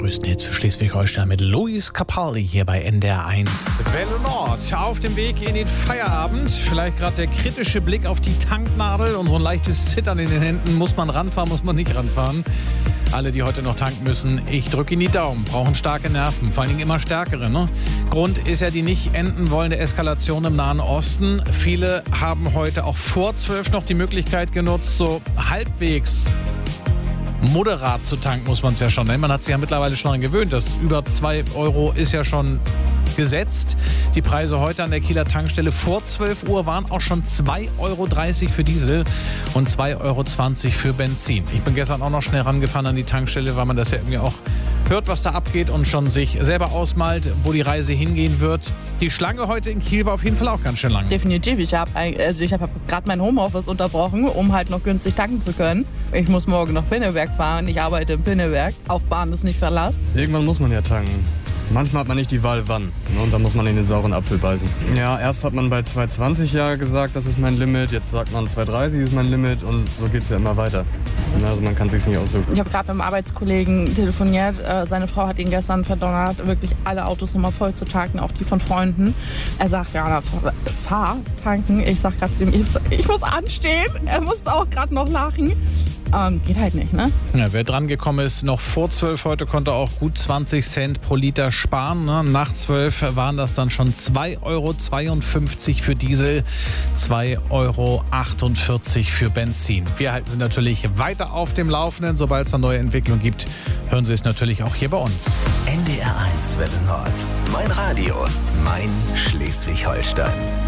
größten Hits für Schleswig-Holstein mit Luis Capaldi hier bei NDR1. Welle Nord auf dem Weg in den Feierabend. Vielleicht gerade der kritische Blick auf die Tanknadel und so ein leichtes Zittern in den Händen. Muss man ranfahren, muss man nicht ranfahren? Alle, die heute noch tanken müssen, ich drücke Ihnen die Daumen. Brauchen starke Nerven, vor allen Dingen immer stärkere. Ne? Grund ist ja die nicht enden wollende Eskalation im Nahen Osten. Viele haben heute auch vor 12 noch die Möglichkeit genutzt, so halbwegs moderat zu tanken, muss man es ja schon nennen. Man hat sich ja mittlerweile schon daran gewöhnt. Das über 2 Euro ist ja schon gesetzt. Die Preise heute an der Kieler Tankstelle vor 12 Uhr waren auch schon 2,30 Euro für Diesel und 2,20 Euro für Benzin. Ich bin gestern auch noch schnell rangefahren an die Tankstelle, weil man das ja irgendwie auch hört, was da abgeht und schon sich selber ausmalt, wo die Reise hingehen wird. Die Schlange heute in Kiel war auf jeden Fall auch ganz schön lang. Definitiv. Ich habe gerade mein Homeoffice unterbrochen, um halt noch günstig tanken zu können. Ich muss morgen nach Pinneberg fahren. Ich arbeite in Pinneberg. Auf Bahn ist nicht Verlass. Irgendwann muss man ja tanken. Manchmal hat man nicht die Wahl, wann. Und dann muss man in den sauren Apfel beißen. Ja, erst hat man bei 2,20 ja gesagt, das ist mein Limit. Jetzt sagt man 2,30 ist mein Limit. Und so geht es ja immer weiter. Also man kann es sich nicht aussuchen. Ich habe gerade mit einem Arbeitskollegen telefoniert. Seine Frau hat ihn gestern verdonnert, wirklich alle Autos nochmal voll zu tanken, auch die von Freunden. Er sagt, ja, fahr tanken. Ich sag gerade zu ihm, ich muss anstehen. Er muss auch gerade noch lachen. Geht halt nicht, ne? Ja, wer dran gekommen ist, noch vor 12 heute, konnte auch gut 20 Cent pro Liter sparen. Ne? Nach 12 waren das dann schon 2,52 Euro für Diesel, 2,48 Euro für Benzin. Wir halten Sie natürlich weiter auf dem Laufenden. Sobald es eine neue Entwicklung gibt, hören Sie es natürlich auch hier bei uns. NDR1 Welle Nord. Mein Radio, mein Schleswig-Holstein.